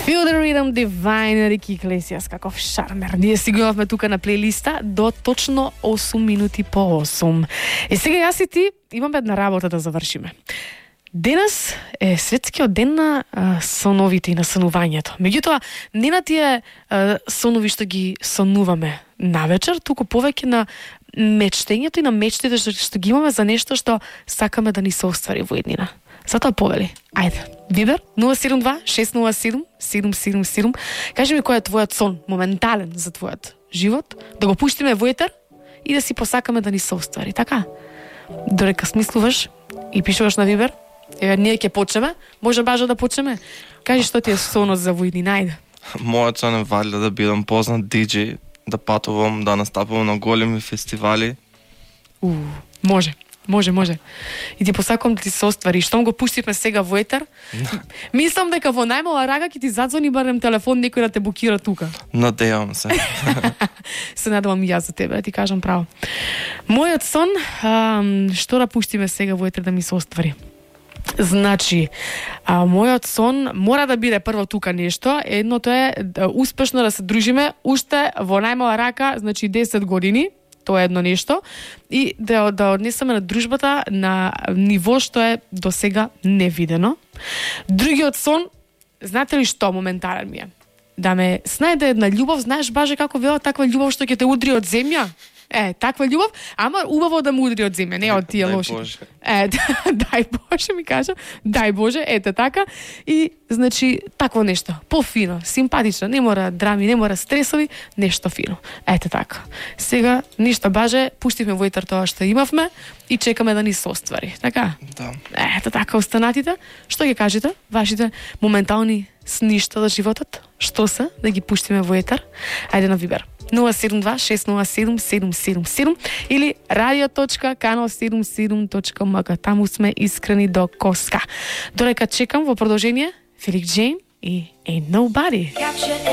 Feel the Rhythm, Divine, Рики Иглесиас, каков шармер. Ние си го имавме тука на плейлиста до точно 8 минути по 8. И сега јас и ти имаме една работа да завршиме. Денес е светскиот ден на соновите и на сонувањето. Меѓутоа, не на тие сонови што ги сонуваме навечер, туку повеќе на мечтењето и на мечтите што ги имаме за нешто што сакаме да ни се оствари во иднина. Затоа повели. Ајде, Вибер 072-607-777. Кажи ми кој е твојот сон, моментален за твојот живот, да го пуштиме во етер и да си посакаме да ни се оствари, така? Дорека смислуваш и пишуваш на Вибер, еве ние ќе почнеме, може бажа да почнеме. Кажи што ти е сонот за во иднина, ајде. Мојот сон е валја да бидам познат диџеј, да патувам, да настапувам на големи фестивали. Може. И ти посакувам да ти се оствари. Штом го пуштивме сега во етер, мислам дека во најмала рага ќе ти задзвони барем телефон некој да те букира тука. Надејам се. Се надевам и јас за тебе, да ти кажам право. Мојот сон, што да пуштиме сега во етер да ми се оствари? Значи, мојот сон мора да биде прво тука нешто. Едното е успешно да се дружиме уште во најмала рака, значи 10 години. Тоа е едно нешто. И да однесеме на дружбата на ниво што е до сега невидено. Другиот сон, знаете ли што моментален ми е? Да ме снајде една љубов, знаеш баже како велат таква љубов што ќе те удри од земја? Таква љубов, ама убаво да му удри од земја, не од тие лоши. Дај Боже ми кажа, дај Боже, ете така. И, значи, такво нешто, пофино, симпатично, не мора драми, не мора стресови, нешто фино. Ете така. Сега, ништо баже, пуштивме во етер тоа што имавме и чекаме да ни се оствари, така? Да. Ете така, останатите, што ги кажете? Вашите моментални сништа за животот? Што се? Да ги пуштиме во етер? Ајде на Вибер. 072-607-777 или radio.kanal77.mk. Таму сме искрени до коска. Дорека чекам во продолжение Фелик Джейн и Ain't Nobody.